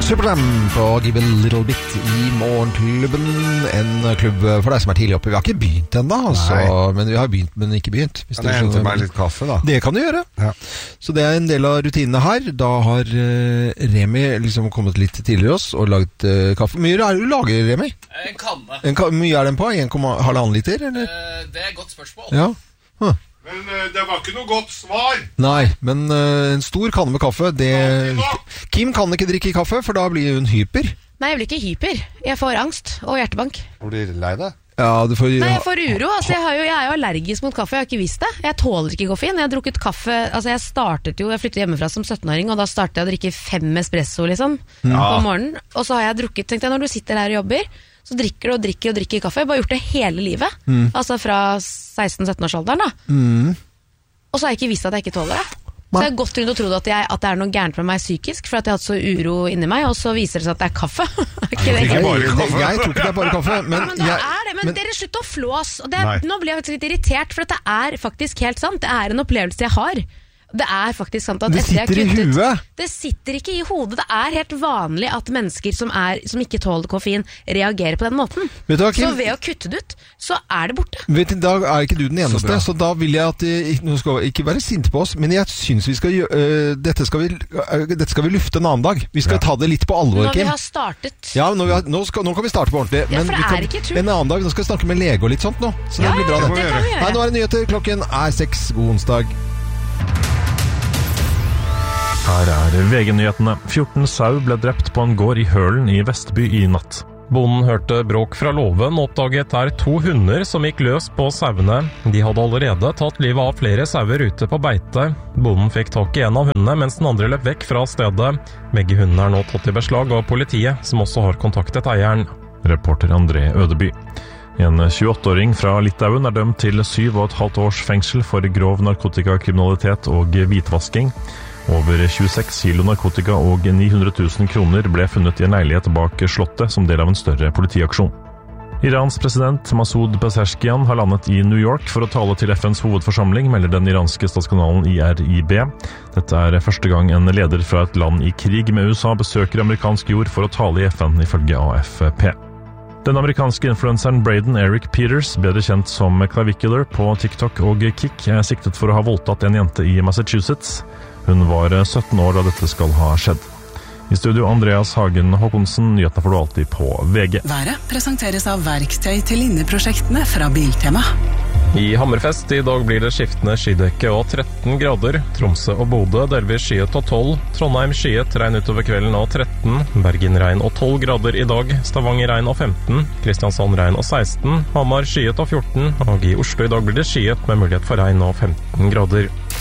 Supertramp og Give a Little Bit i Morgenklubben. En klubb for deg som tidlig oppe. Vi har ikke begynt enda, altså, men vi har begynt, men ikke begynt. Hvis det henter meg litt kaffe, da. Det kan du gjøre. Ja. Så det en del av rutinene her. Da har Remi liksom kommet litt tidligere oss og laget kaffe. Hvor mye du lager, Remi? En kanne. Hvor mye den på? 1,5 liter, eller? Det et godt spørsmål. Ja. Men det var ikke noe godt svar. Nei, men en stor kanne med kaffe Kim kan ikke drikke kaffe, for da blir hun hyper. Nei, jeg blir ikke hyper. Jeg får angst og hjertebank. Blir du lei deg? Ja, Nei, jeg får uro. Altså, jeg er jo allergisk mot kaffe. Jeg har ikke visst det. Jeg tåler ikke koffein. Jeg har drukket kaffe. Altså, jeg flyttet hjemmefra som 17-åring, og da startet jeg å drikke 5 espresso liksom, på morgenen. Og så har jeg drukket, tenkte jeg, når du sitter der og jobber, så drikker du og drikker kaffe. Jeg har bare gjort det hele livet. Altså fra 16-17-årsalderen da. Og så har jeg ikke visst at jeg ikke tåler det. Så jeg har gått rundt og trodd at det er noe gærent med meg psykisk, for at jeg har hatt så uro inni meg, og så viser det seg at det er kaffe. Jeg tror ikke det er bare kaffe. Men dere slutt å flås. Nå blir jeg faktisk litt irritert, for det er faktisk helt sant. Det er en opplevelse jeg har. Det er faktisk sant at det sitter i huet. Det sitter ikke i hodet. Det er helt vanlig at mennesker som ikke tåler koffein reagerer på den måten. Så ved å kutte det ut, så er det borte. Vet du, da er ikke du den eneste, så da vil jeg at nå skal ikke være sint på oss, men jeg synes vi skal dette skal vi lufte en annen dag. Vi skal ta det litt på alvor, Kim. Når vi har startet. Ja, nå kan vi starte på ordentlig. Ja, for det er ikke tull. En annen dag, nå skal vi snakke med lege og litt sånt nå. Så det blir bra, det kan vi gjøre. Nå det nyheter, klokken 6. God onsdag. Her VG-nyhetene. 14 sau ble drept på en gård i Hølen i Vestby i natt. Bonden hørte bråk fra låven og oppdaget 2 hunder som gikk løs på sauene. De hadde allerede tatt livet av flere sauer ute på beite. Bonden fikk tak i en av hundene, mens den andre løp vekk fra stedet. Begge hundene nå tatt i beslag av politiet, som også har kontaktet eieren. Reporter André Ødeby. En 28-åring fra Litauen dømt til 7,5 års fengsel for grov narkotikakriminalitet og hvitvasking. Over 26 kilo narkotika og 900 000 kroner ble funnet i en leilighet bak slottet som del av en større politiaksjon. Irans president Masoud Pezeshkian har landet i New York for å tale til FNs hovedforsamling, melder den iranske statskanalen IRIB. Dette første gang en leder fra et land i krig med USA besøker amerikansk jord for å tale i FN, ifølge AFP. Den amerikanske influenseren Braden Eric Peters, bedre kjent som Clavicular på TikTok og Kik, siktet for å ha voldtatt en jente i Massachusetts. Hun var 17 år da dette skal ha skjedd. I studio Andreas Hagen Håkonsen, nyhetene får du alltid på VG. Været presenteres av verktøy til linneprosjektene fra Biltema. I Hammerfest i dag blir det skiftende skydekke og 13 grader. Tromsø og Bodø delvis skyet og 12. Trondheim skyet, regn utover kvelden og 13. Bergen regn og 12 grader i dag. Stavanger regn og 15. Kristiansand regn og 16. Hamar skyet og 14. Og i Oslo i dag blir det skyet med mulighet for regn og 15 grader.